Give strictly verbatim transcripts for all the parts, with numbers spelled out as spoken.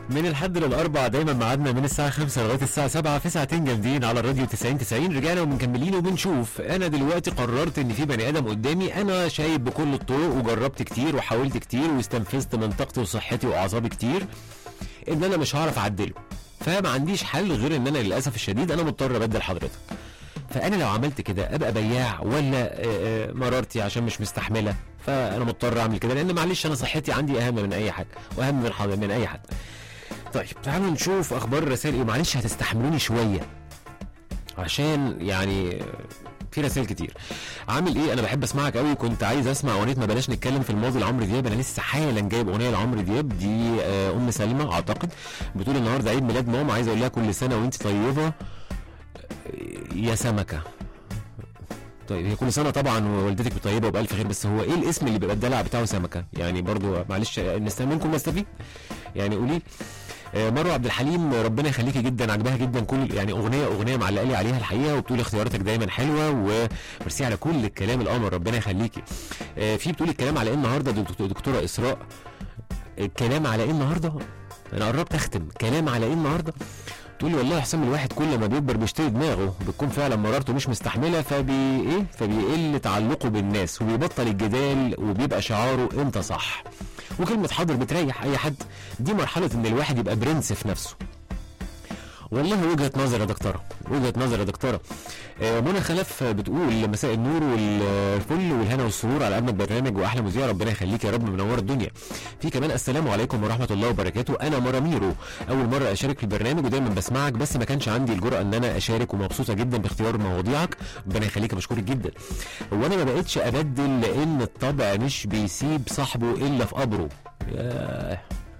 من الحد للاربع دايما ميعادنا من الساعه خمسة لغايه الساعه سبعة في ساعتين جامدين على الراديو تسعين تسعين. رجعنا ومكملين وبنشوف. انا دلوقتي قررت ان في بني ادم قدامي انا شايف بكل الطرق وجربت كتير وحاولت كتير واستنفذت من طاقتي وصحتي واعصابي كتير ان انا مش هعرف اعدله، فما عنديش حل غير ان انا للاسف الشديد انا مضطر ابدل حضرتك. فانا لو عملت كده ابقى بياع ولا مرارتي عشان مش مستحمله؟ فانا مضطر اعمل كده لان معلش انا صحتي عندي اهم من اي حاجه واهم من حضر من اي حد. طيب تعالوا نشوف اخبار الرسائل ايه. معلش هتستحملوني شويه عشان يعني في رسائل كتير. عامل ايه؟ انا بحب اسمعك قوي، كنت عايز اسمع اغنيه ما بلاش نتكلم في الماضي لعمرو دياب. انا لسه حالا جايب اغنيه لعمرو دياب دي ام سلمى اعتقد، بتقول النهارده عيد ميلاد ماما، عايز اقول لها كل سنه وانت طيبه يا سمكه. طيب هي كل سنه طبعا ووالدتك طيبه وبالف خير، بس هو ايه الاسم اللي بيبقى الدلع بتاعه سمكه؟ يعني برضو معلش نستنى نستفيد يعني. قولي مروه عبد الحليم ربنا يخليكي جدا، عجبها جدا كل يعني اغنيه اغنيه معلقه لي عليها الحقيقه، وبتقولي اختياراتك دايما حلوه وميرسي على كل الكلام القمر ربنا يخليكي. في بتقولي الكلام على ايه النهارده دكتوره اسراء؟ الكلام على ايه النهارده؟ انا قربت اختم. كلام على ايه النهارده؟ تقول لي والله حسام الواحد كل ما بيكبر بيشتري دماغه، بتكون فعلا مرارته مش مستحمله فبي ايه فبيقل تعلقه بالناس وبيبطل الجدال وبيبقى شعاره انت صح. وكلمه حاضر بتريح اي حد، دي مرحله ان الواحد يبقى برنس في نفسه. والله وجهه نظر يا دكتوره، وجهه نظر يا دكتوره. آه منى خلف بتقول مساء النور والفل والهنا والسرور على اجمل برنامج واحلى مذيع، ربنا يخليك يا رب، منور الدنيا. في كمان السلام عليكم ورحمه الله وبركاته، انا مراميرو، اول مره اشارك في البرنامج ودايما بسمعك بس ما كانش عندي الجرأه ان انا اشارك، ومبسوطه جدا باختيار مواضيعك ربنا يخليك، بشكرك جدا. هو انا ما بقتش ابدل لان الطبع مش بيسيب صاحبه الا في قبره. ياه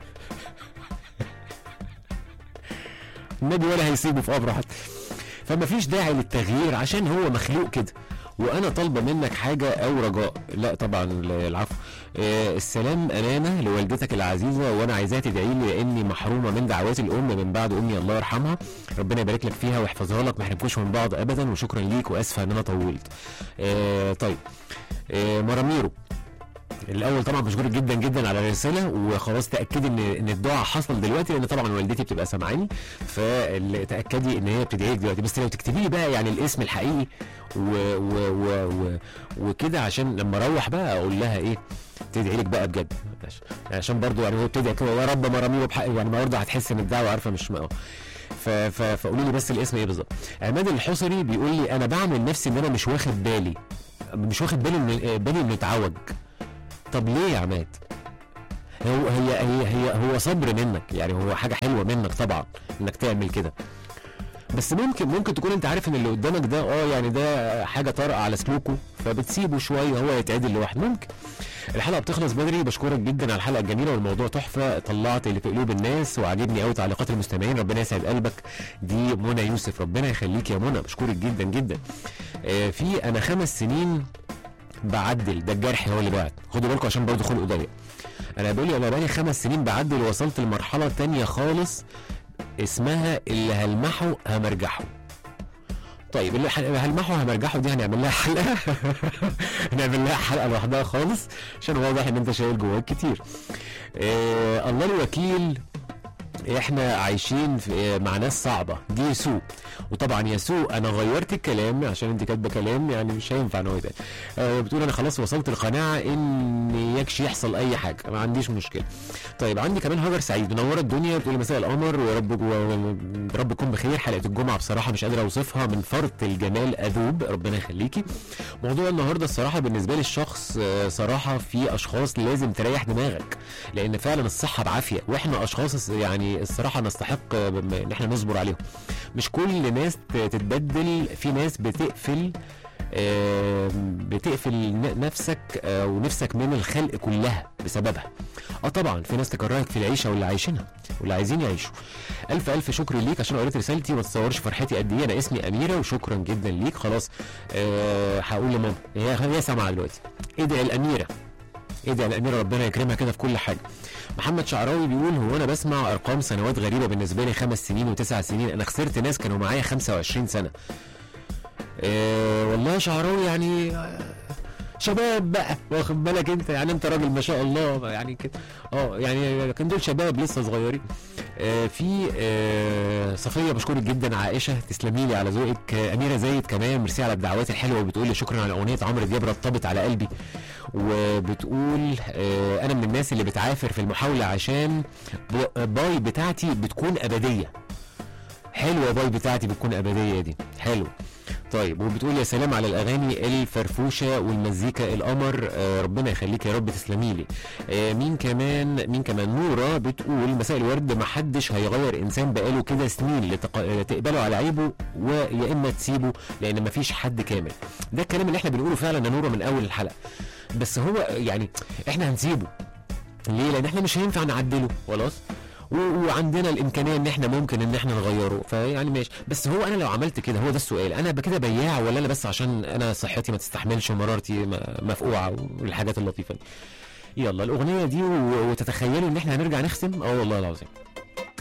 النبي ولا هيسيبه في قبره حتى. فما فيش داعي للتغيير عشان هو مخلوق كده. وانا طالبه منك حاجه او رجاء؟ لا طبعا العفو. آه السلام امانه لوالدتك العزيزه، وانا عايزاها تدعي لي لاني محرومه من دعوات الام من بعد امي الله يرحمها، ربنا يبارك لك فيها ويحفظها لك، ما يحرمكوش من بعض ابدا، وشكرا ليك واسفه ان انا طولت. آه طيب آه مراميرو الاول طبعا بشكرك جدا جدا على الرساله، وخلاص تاكدي ان ان الدعاء حصل دلوقتي لان طبعا والدتي بتبقى سامعاني، فتاكدي ان هي بتدعي لك دلوقتي. بس لو تكتبي لي بقى يعني الاسم الحقيقي و و و و وكده عشان لما اروح بقى اقول لها ايه تدعي لك بقى بجد، عشان برضو يعني هو بتدعي كده يا رب مراميرو بحق يعني برضه هتحس ان الدعوه عارفه مش فقولوا لي بس الاسم ايه بالظبط. عماد الحصري بيقول لي انا بعمل نفسي ان انا مش واخد بالي مش واخد بالي ان بالي انه اتعوج. طب ليه يا عماد؟ هو هي هي هي هو صبر منك يعني، هو حاجه حلوه منك طبعا انك تعمل كده، بس ممكن ممكن تكون انت عارف ان اللي قدامك ده اه يعني ده حاجه طارئه على سلوكه فبتسيبه شويه هو يتعدل لوحده. ممكن. الحلقه بتخلص بدري، بشكرك جدا على الحلقه الجميله والموضوع تحفه، طلعت اللي في قلوب الناس وعجبني قوي تعليقات المستمعين، ربنا يسعد قلبك. دي منى يوسف، ربنا يخليك يا منى، بشكرك جدا جدا. آه في انا خمس سنين بعدل، ده الجرح هو اللي بعد، خدوا بالكم عشان برضه خلقه ضيق. انا بقول انا بقالي خمس سنين بعدل ووصلت لمرحله تانية خالص اسمها اللي هلمحه همرجحه. طيب اللي هلمحه همرجحه دي هنعمل لها حلقه هنعمل لها حلقه لوحدها خالص عشان واضح ان انت شايل جواك كتير. آه الله الوكيل، احنا عايشين في مع ناس صعبه، دي يسوء. وطبعا يسوء انا غيرت الكلام عشان انت كاتبه كلام يعني مش هينفع ان هو يتقال. آه بتقول انا خلاص وصلت القناعه ان يكش يحصل اي حاجه، ما عنديش مشكله. طيب عندي كمان هاجر سعيد منوره الدنيا، بتقول مساء القمر ورب رب يكون بخير. حلقه الجمعه بصراحه مش قادره اوصفها، من فرط الجمال اذوب، ربنا يخليكي. موضوع النهارده الصراحه بالنسبه لي الشخص صراحه في اشخاص لازم تريح دماغك لان فعلا الصحه بعافيه، واحنا اشخاص يعني الصراحه نستحق ان احنا نصبر عليهم. مش كل ناس تتبدل، في ناس بتقفل بتقفل نفسك ونفسك من الخلق كلها بسببها. اه طبعا في ناس تكرهك في العيشه واللي عايشينها واللي عايزين يعيشوا. الف الف شكر ليك عشان قريت رسالتي، ما تتصورش فرحتي قد ايه. انا اسمي اميره وشكرا جدا ليك. خلاص أه هقول لماما، هي هي سامعه دلوقتي. ادعي الاميره، ادعي الاميره ربنا يكرمها كده في كل حاجه. محمد شعراوي بيقول هو انا بسمع ارقام سنوات غريبه بالنسبه لي، خمس سنين وتسع سنين، انا خسرت ناس كانوا معايا خمسة وعشرين سنه. أه والله يا شعراوي يعني شباب بقى، واخد بالك انت، يعني انت راجل ما شاء الله يعني كده، اه يعني كان دول شباب لسه صغيرين. آه في آه صفيه بشكرك جدا. عائشه تسلمي لي على ذوقك. آه اميره زايد كمان ميرسي على الدعوات الحلوه، وبتقول لي شكرا على اغنيه عمرو دياب رطبت على قلبي. وبتقول آه انا من الناس اللي بتعافر في المحاوله عشان باي بتاعتي بتكون ابديه. حلوه باي بتاعتي بتكون ابديه دي، حلو. طيب وبتقول يا سلام على الاغاني الفرفوشه والمزيكا القمر. آه ربنا يخليك يا رب، تسلمي لي. آه مين كمان مين كمان نوره بتقول مساء الورد، ما حدش هيغير انسان بقاله كده سنين لتق... تقبله على عيبه ويا اما تسيبه، لان ما فيش حد كامل. ده الكلام اللي احنا بنقوله فعلا يا نوره من اول الحلقه. بس هو يعني احنا هنسيبه ليه؟ لان احنا مش هينفع نعدله خلاص، وعندنا الامكانيه ان احنا ممكن ان احنا نغيره، فيعني ماشي. بس هو انا لو عملت كده، هو ده السؤال، انا كده بياع ولا انا بس عشان انا صحتي ما تستحملش ومرارتي مفقوعه والحاجات اللطيفه دي. يلا الاغنيه دي وتتخيلوا ان احنا هنرجع نختم. اه والله العظيم